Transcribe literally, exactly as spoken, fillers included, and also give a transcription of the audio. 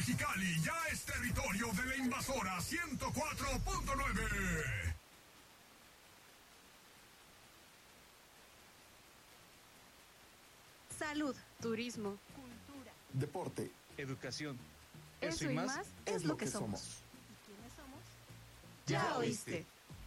Mexicali ya es territorio de la invasora ciento cuatro punto nueve. Salud, turismo, cultura, deporte, educación. Eso, Eso y más, más es lo que somos. somos. ¿Y quiénes somos? Ya, ya oíste.